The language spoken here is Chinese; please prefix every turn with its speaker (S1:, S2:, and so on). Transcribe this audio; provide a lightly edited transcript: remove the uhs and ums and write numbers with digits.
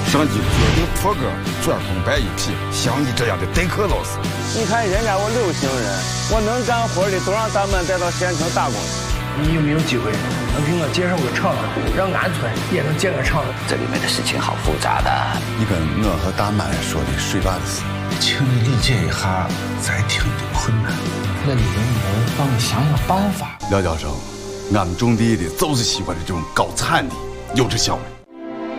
S1: 上级决定破格专公办一批像你这样的代课老师。
S2: 你看人家我6星人，我能干活的都让咱们带到县城打工去。
S3: 你有没有机会能给我介绍个厂子，让俺村也能建个厂子？
S4: 这里面的事情好复杂的。
S5: 你跟我和大满说的水坝的事，
S6: 请你理解一下咱厅的困难。
S7: 那你能不能帮你想想办法？
S5: 廖教授，俺们种地的就是喜欢这种搞产的，有这效果。